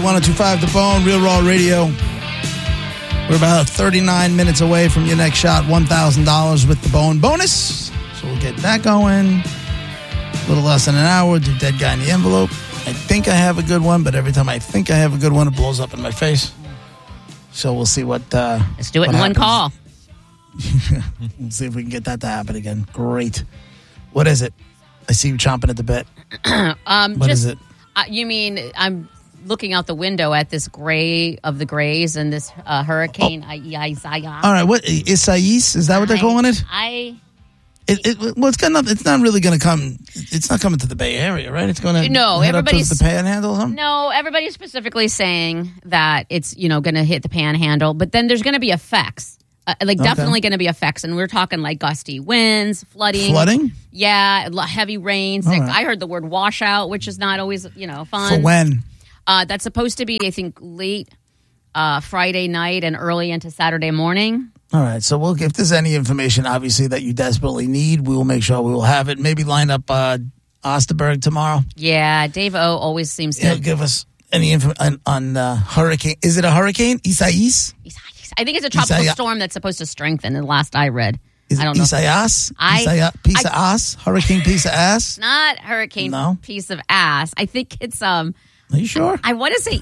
102.5 The Bone, Real Raw Radio. We're about 39 minutes away from your next shot, $1,000 with The Bone bonus. So we'll get that going. A little less than an hour, do Dead Guy in the Envelope. I think I have a good one, but every time I think I have a good one, it blows up in my face. So we'll see what let's do it in happens. one call. We'll see if we can get that to happen again. Great. What is it? I see you chomping at the bit. What is it? You mean I'm looking out the window at this gray of the grays and this hurricane Isaiah. All right, what Isaias? Is that what they're calling it? Well, it's not really going to come. It's not coming to the Bay Area, right? It's going to head up towards the Panhandle or something? No, everybody's specifically saying that it's going to hit the Panhandle, but then there's going to be effects. Definitely going to be effects, and we're talking like gusty winds, flooding. Flooding? Yeah, heavy rains. Right. I heard the word washout, which is not always fun. For when? That's supposed to be, I think, late Friday night and early into Saturday morning. All right, so if there's any information, obviously, that you desperately need, we will make sure we will have it. Maybe line up Osterberg tomorrow. Yeah, Dave O always seems to give us any info on hurricane. Is it a hurricane? Isaias? I think it's a tropical storm that's supposed to strengthen. The last I read, I don't know. Isaias? Piece of ass? Hurricane piece of ass? Not hurricane piece of ass. I think it's Are you sure? I want to say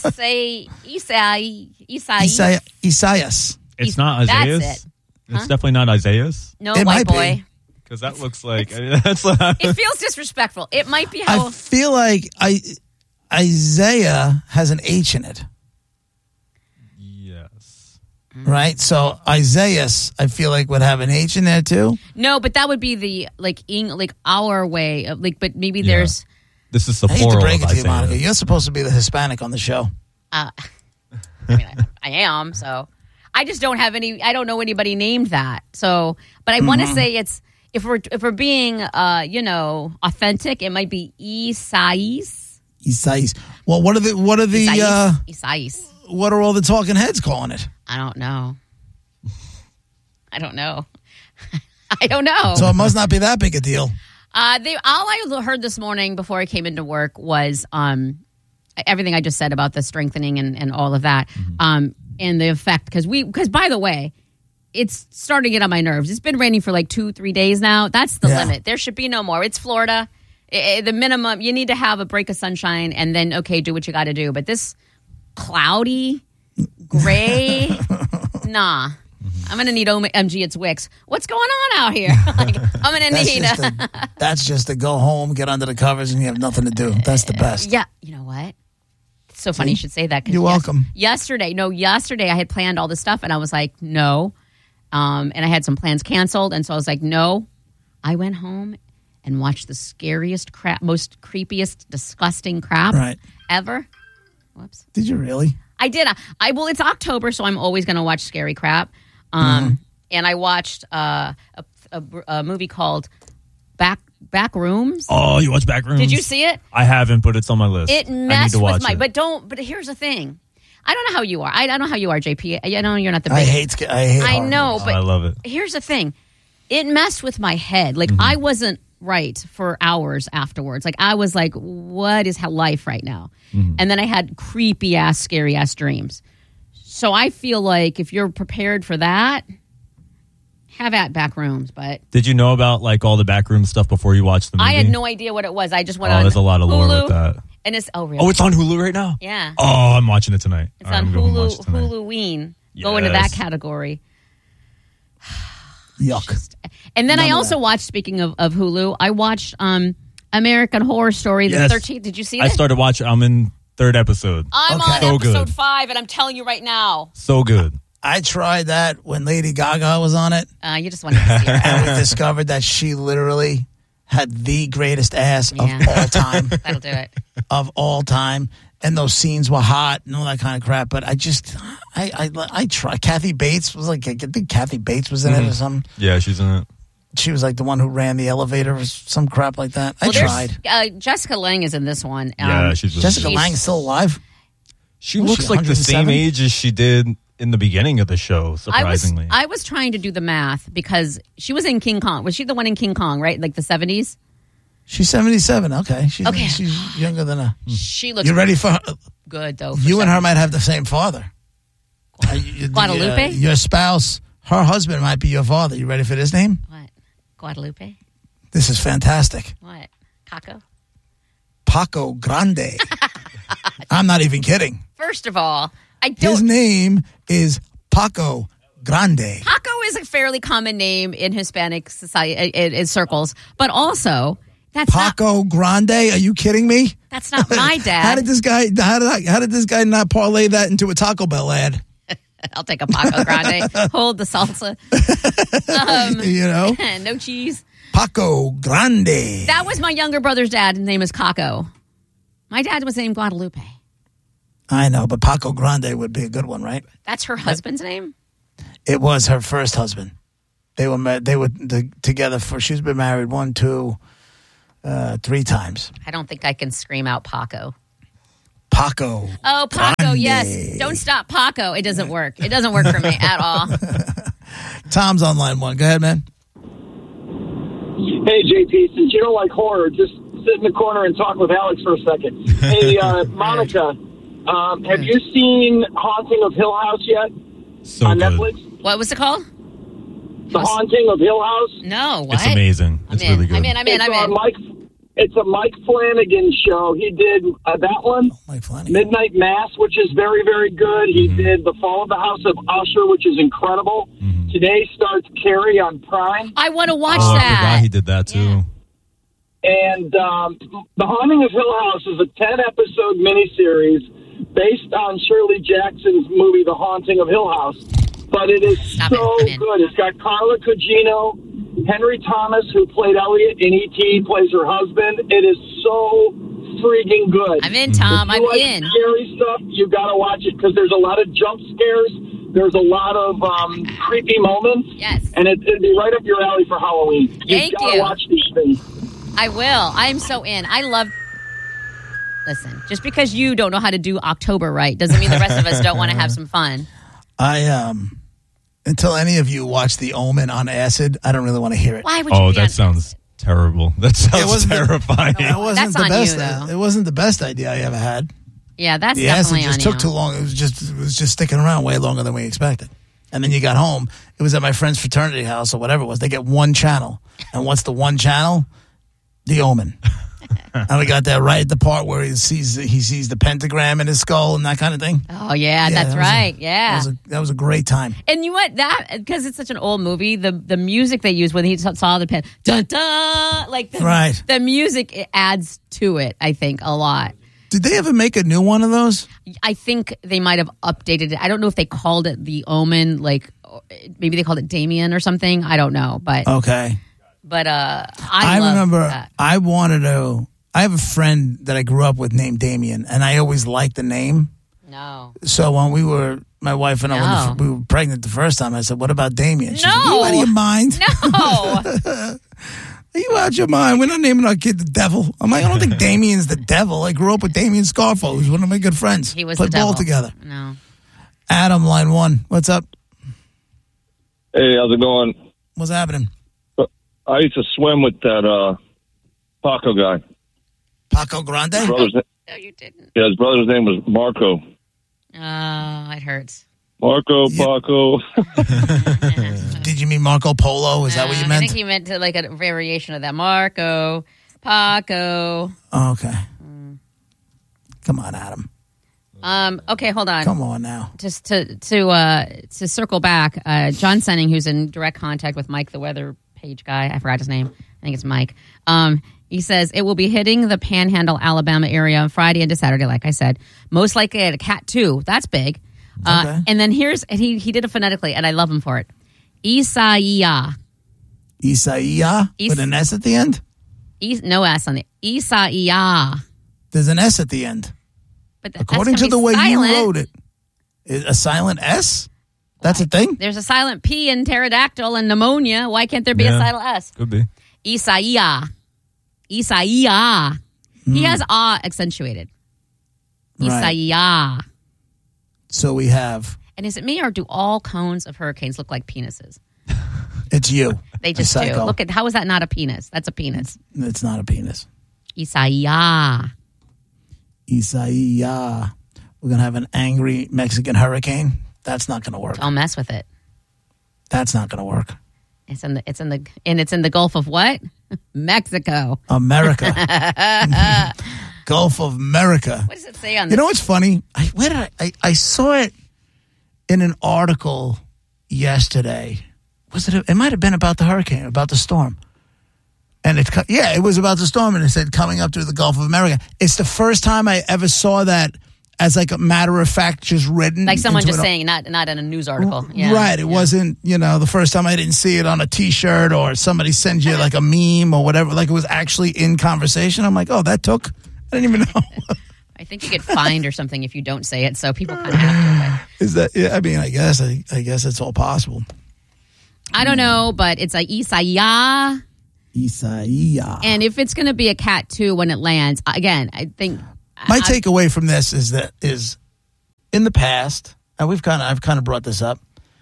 Isaias. It's not Isaias. That's it. It's definitely not Isaias. No, white boy. Because that looks like that's. It feels disrespectful. It might be how I feel like Isaiah has an H in it. Right, so Isaias, I feel like would have an H in there too. No, but that would be the our way of but maybe there's. This is the I hate plural to break it of to you, Isaiah. Monica. You're supposed to be the Hispanic on the show. I am. So I just don't have any. I don't know anybody named that. So, but I want to say it's if we're being authentic, it might be Isaias. Isaias. Well, what are the Isaias. What are all the talking heads calling it? I don't know. I don't know. So it must not be that big a deal. All I heard this morning before I came into work was everything I just said about the strengthening and all of that, and the effect because by the way, it's starting to get on my nerves. It's been raining for like 2-3 days now. That's the limit. There should be no more. It's Florida. The minimum you need to have a break of sunshine and then do what you got to do. But this cloudy, gray, nah. I'm going to need OMG It's Wix. What's going on out here? I'm going to need... That's just to go home, get under the covers, and you have nothing to do. That's the best. Yeah. You know what? It's so funny you should say that. You're welcome. Yesterday I had planned all this stuff, and I was like, no. And I had some plans canceled, and so I was like, no. I went home and watched the scariest crap, most creepiest, disgusting crap ever. Whoops. Did you really? I did. Well, it's October, so I'm always going to watch scary crap. And I watched a movie called Back Rooms. Oh, you watched Back Rooms? Did you see it? I haven't, but it's on my list. It messed with my. But here's the thing. I don't know how you are. I don't know how you are, JP. I know you're not the biggest. I hate. I know, but I love it. Here's the thing. It messed with my head. I wasn't right for hours afterwards. I was like, what is life right now? And then I had creepy ass, scary ass dreams. So I feel like if you're prepared for that, have at Back Rooms. But did you know about all the Backroom stuff before you watched the movie? I had no idea what it was. I just went on. There's a lot of lore Hulu, with that. And it's really? Oh, it's on Hulu right now. Yeah. Oh, I'm watching it tonight. It's on Hulu. Huluween. Yes. Go into that category. Yuck. And then I also watched. Speaking of Hulu, I watched American Horror Story the 13th. Did you see that? I started watching. I'm in 3rd episode. I'm on episode 5, and I'm telling you right now. So good. I tried that when Lady Gaga was on it. You just wanted to see her. And we discovered that she literally had the greatest ass of all time. That'll do it. Of all time. And those scenes were hot and all that kind of crap. But I tried. Kathy Bates was I think Kathy Bates was in it or something. Yeah, she's in it. She was the one who ran the elevator or some crap like that. I tried. Jessica Lange is in this one. Yeah, she's Jessica Lange is still alive? She looks like the same age as she did in the beginning of the show, surprisingly. I was trying to do the math because she was in King Kong. Was she the one in King Kong, right? The 70s? She's 77. Okay. She's younger than her. She looks. You ready for her? Good though. You and her might have the same father. Guadalupe? Your spouse, her husband might be your father. You ready for this name? What? Guadalupe? This is fantastic. What? Caco? Paco Grande. I'm not even kidding. First of all, I don't. His name is Paco Grande. Paco is a fairly common name in Hispanic society in circles, but also that's Paco Grande. Are you kidding me? That's not my dad. How did this guy not parlay that into a Taco Bell ad? I'll take a Paco Grande. Hold the salsa. No cheese. Paco Grande. That was my younger brother's dad. His name is Caco. My dad was named Guadalupe. I know, but Paco Grande would be a good one, right? That's her husband's name? It was her first husband. They were together she's been married 1, 2, 3 times. I don't think I can scream out Paco. Paco. Oh, Paco, Grande. yes. Don't stop Paco. It doesn't work. It doesn't work for me at all. Tom's on line 1. Go ahead, man. Hey, JP, since you don't like horror, just sit in the corner and talk with Alex for a second. Hey, Monica, have you seen Haunting of Hill House yet? So on good. Netflix? What was it called? The Haunting of Hill House? No, what? It's amazing. It's really good. I'm in. It's a Mike Flanagan show. He did that one, Mike Flanagan. Midnight Mass, which is very, very good. He did The Fall of the House of Usher, which is incredible. Today starts Carrie on Prime. I want to watch I that. forgot he did that too. Yeah. And The Haunting of Hill House is a 10-episode miniseries based on Shirley Jackson's movie, The Haunting of Hill House. But it is so good. It's got Carla Cugino, Henry Thomas, who played Elliot in E.T., plays her husband. It is so freaking good. I'm in, Tom. If you like scary stuff, you got to watch it because there's a lot of jump scares. There's a lot of creepy moments. Yes. And it'd be right up your alley for Halloween. Thank got to you. watch these things. I will. I'm so in. I love... Listen, just because you don't know how to do October right doesn't mean the rest of us don't want to have some fun. Until any of you watch The Omen on acid, I don't really want to hear it. Why would you? That sounds terrible. That sounds terrifying. It wasn't That's the on best. you, though. It wasn't the best idea I ever had. Yeah, that's The acid definitely just on took you. too long. It was just sticking around way longer than we expected. And then you got home. It was at my friend's fraternity house or whatever it was. They get one channel, and what's the one channel? The Omen. And we got there right at the part where he sees the pentagram in his skull and that kind of thing. Oh yeah, that's right. That was a great time. And you know what? That because it's such an old movie, the music they used when he saw the pen, dun dun, like the music it adds to it. I think a lot. Did they ever make a new one of those? I think they might have updated it. I don't know if they called it The Omen, like maybe they called it Damien or something. I don't know, but okay. But I remember that. I wanted to. I have a friend that I grew up with named Damien, and I always liked the name. No. So when my wife and I, when we were pregnant the first time, I said, "What about Damien?" She said, "Are you out of your mind? No. Are you out of your mind? We're not naming our kid the devil." I'm like, I don't think Damien's the devil. I grew up with Damien Scarfo, who's one of my good friends. He was Played the devil. ball together. No. Adam, line 1. What's up? Hey, how's it going? What's happening? I used to swim with that Paco guy. Paco Grande? No, you didn't. Yeah, his brother's name was Marco. Oh, it hurts. Marco, Paco. Did you mean Marco Polo? Is that what you meant? I think he meant to like a variation of that. Marco, Paco. Oh, okay. Come on, Adam. Okay, hold on. Come on now. Just to circle back, John Senning, who's in direct contact with Mike, the weather page guy. I forgot his name. I think it's Mike. He says it will be hitting the Panhandle, Alabama area on Friday into Saturday, like I said. Most likely at a Cat 2. That's big. Okay. And then he did it phonetically, and I love him for it. Isaiah. Isaiah? With an S at the end? No S on the Isaiah. There's an S at the end. But according to the way you wrote it, a silent S? That's a thing? There's a silent P in pterodactyl and pneumonia. Why can't there be a silent S? Could be. Isaiah. He has accentuated. Right. Isaiah. So we have... And is it me or do all cones of hurricanes look like penises? It's you. They just do. Look at, how is that not a penis? That's a penis. It's not a penis. Isaiah. We're going to have an angry Mexican hurricane. That's not going to work. Don't mess with it. That's not going to work. It's in the Gulf of what? Mexico. America. Gulf of America. What does it say on this? You know what's funny? I saw it in an article yesterday. It might have been about the hurricane, about the storm. And it was about the storm, and it said coming up through the Gulf of America. It's the first time I ever saw that as like a matter of fact, just written. Like someone just saying, not in a news article. Yeah. Right. It wasn't, the first time I didn't see it on a T-shirt or somebody sends you like a meme or whatever. Like it was actually in conversation. I'm like, oh, that took? I didn't even know. I think you get fined or something if you don't say it, so people kind of have to. But. Is that? Yeah, I mean, I guess it's all possible. I don't know, but it's like Isaiah. And if it's going to be a cat too when it lands, again, I think my takeaway from this is in the past, and I've kind of brought this up.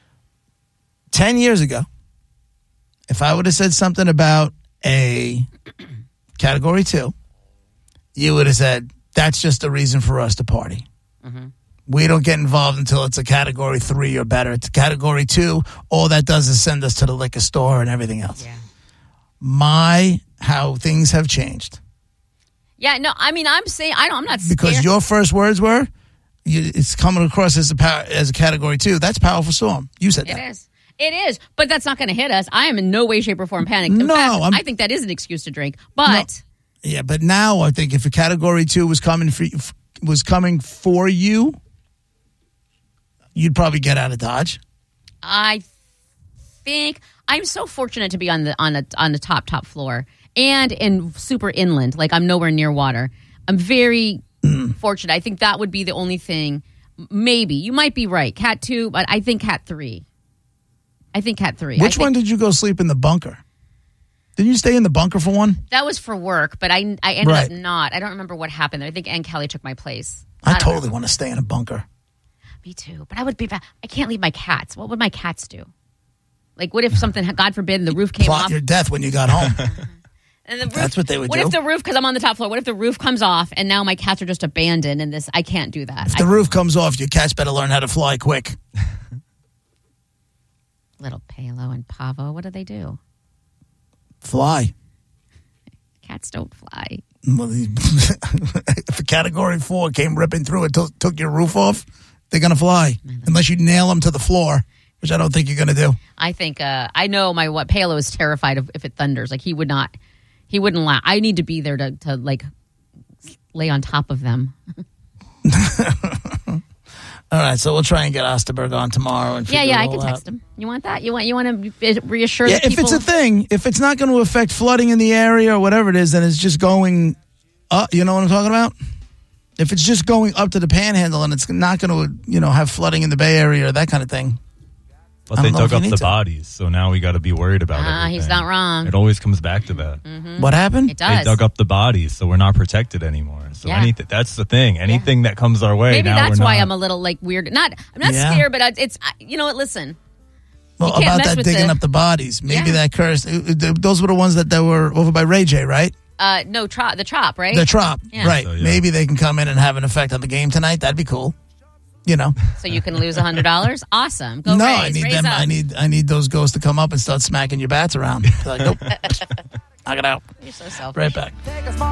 10 years ago, if I would have said something about a Category 2, you would have said that's just a reason for us to party. Mm-hmm. We don't get involved until it's a Category 3 or better. It's a Category 2. All that does is send us to the liquor store and everything else. Yeah. How things have changed. Yeah, no, I mean, I'm saying, I'm not scared. Because your first words were, it's coming across as a Category 2. That's powerful storm. You said that. It is, but that's not going to hit us. I am in no way, shape, or form panicked. In fact, I think that is an excuse to drink. But yeah, but now I think if a Category 2 was coming for you, you'd probably get out of Dodge. I think I'm so fortunate to be on the top floor and in super inland. Like I'm nowhere near water. I'm very fortunate. I think that would be the only thing. Maybe you might be right, Cat 2, but I think Cat 3. Which one did you go sleep in the bunker? Didn't you stay in the bunker for one? That was for work, but I ended up not. I don't remember what happened there. I think Ann Kelly took my place. I totally want to stay in a bunker. Me too, but I can't leave my cats. What would my cats do? Like, what if something, God forbid, and the roof came off? Plot your death when you got home. And the roof, that's what they would do. What if the roof, because I'm on the top floor, what if the roof comes off and now my cats are just abandoned and I can't do that. If the roof comes off, your cats better learn how to fly quick. Little Palo and Pavo, what do they do? Fly. Cats don't fly. Well, if a Category 4 came ripping through it, took your roof off, they're going to fly. Unless you nail them to the floor, which I don't think you're going to do. I think, I know Palo is terrified of if it thunders. Like, he wouldn't laugh. I need to be there to like, lay on top of them. All right, so we'll try and get Osterberg on tomorrow. And I can text him. You want that? You want to reassure the people? If it's a thing, if it's not going to affect flooding in the area or whatever it is, then it's just going up. You know what I'm talking about? If it's just going up to the Panhandle and it's not going to, have flooding in the Bay Area or that kind of thing. But they dug up the bodies, so now we got to be worried about it. He's not wrong. It always comes back to that. Mm-hmm. What happened? It does. They dug up the bodies, so we're not protected anymore. So that's the thing. Anything that comes our way, maybe now that's we're why not. I'm a little like weird. I'm not scared, but it's listen. Well, about that digging up the bodies, maybe that curse. Those were the ones that were over by Ray J, right? No, the Trop, right? The Trop, right? So, maybe they can come in and have an effect on the game tonight. That'd be cool. So you can lose $100. Awesome. Go no, raise, I need raise them. up. I need those ghosts to come up and start smacking your bats around. Like, nope. Knock it out. You're so selfish. Right back.